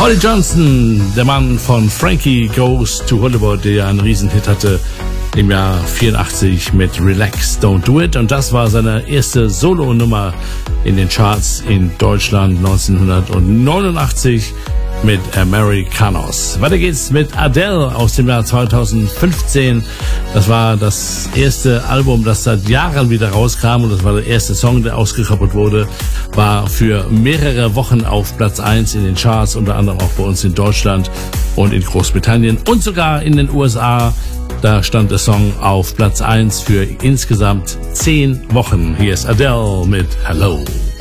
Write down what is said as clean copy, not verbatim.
Holly Johnson, der Mann von Frankie Goes to Hollywood, der einen Riesenhit hatte im Jahr 84 mit Relax, Don't Do It. Und das war seine erste Solo-Nummer in den Charts in Deutschland 1989 mit Americanos. Weiter geht's mit Adele aus dem Jahr 2015. Das war das erste Album, das seit Jahren wieder rauskam, und das war der erste Song, der ausgekoppelt wurde, war für mehrere Wochen auf Platz 1 in den Charts, unter anderem auch bei uns in Deutschland und in Großbritannien und sogar in den USA. Da stand der Song auf Platz 1 für insgesamt 10 Wochen. Hier ist Adele mit Hello.